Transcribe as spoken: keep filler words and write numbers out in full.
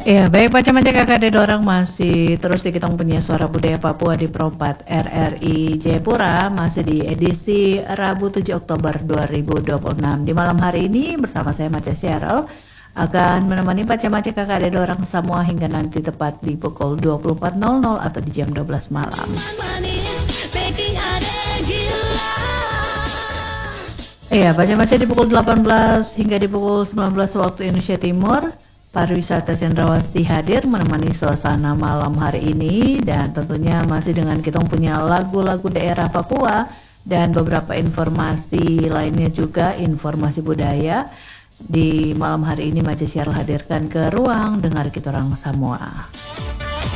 Iya, baik macam-macam kakak ada orang masih terus di kita punya suara budaya Papua di Perempat R R I Jayapura masih di edisi Rabu tujuh Oktober dua ribu dua puluh enam. Di malam hari ini bersama saya Maca Cheryl akan menemani macam-macam kakak ada orang semua hingga nanti tepat di pukul dua puluh empat nol nol atau di jam dua belas malam. Iya, macam-macam di pukul delapan belas hingga di pukul sembilan belas waktu Indonesia Timur. Pariwisata Cendrawasih hadir menemani suasana malam hari ini dan tentunya masih dengan kita punya lagu-lagu daerah Papua dan beberapa informasi lainnya juga, informasi budaya. Di malam hari ini Maca Cheryl hadirkan ke ruang dengar kita orang semua.